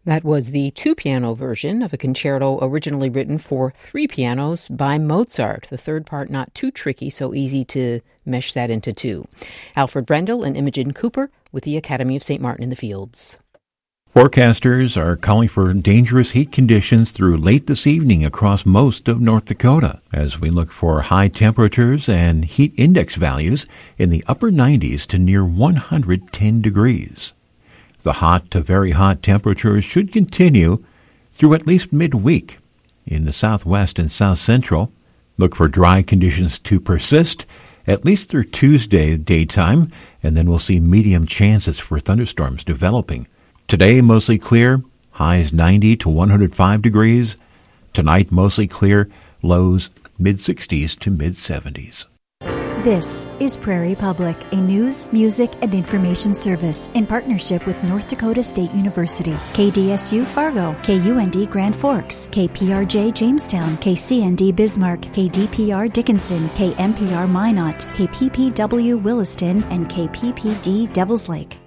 That was the two-piano version of a concerto originally written for three pianos by Mozart. The third part not too tricky, so easy to mesh that into two. Alfred Brendel and Imogen Cooper with the Academy of St. Martin in the Fields. Forecasters are calling for dangerous heat conditions through late this evening across most of North Dakota as we look for high temperatures and heat index values in the upper 90s to near 110 degrees. The hot to very hot temperatures should continue through at least midweek. In the southwest and south central, look for dry conditions to persist at least through Tuesday daytime, and then we'll see medium chances for thunderstorms developing. Today, mostly clear, highs 90 to 105 degrees. Tonight, mostly clear, lows mid-60s to mid-70s. This is Prairie Public, a news, music, and information service in partnership with North Dakota State University, KDSU Fargo, KUND Grand Forks, KPRJ Jamestown, KCND Bismarck, KDPR Dickinson, KMPR Minot, KPPW Williston, and KPPD Devils Lake.